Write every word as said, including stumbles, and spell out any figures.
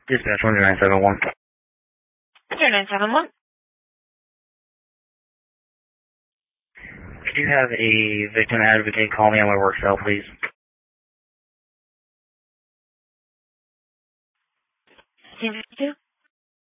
Dispatch one nine seven one. Zero nine seven one. Could you have a victim advocate call me on my work cell, please? Zero two.